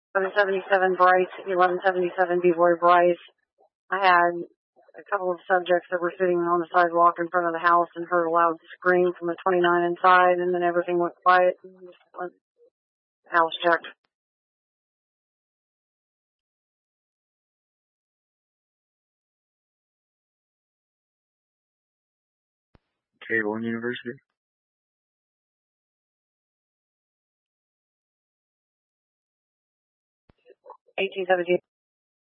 1177 Bryce, 1177 B-Boy Bryce. I had a couple of subjects that were sitting on the sidewalk in front of the house and heard a loud scream from the 29 inside, and then everything went quiet and just went house checked. K1 University. 1817.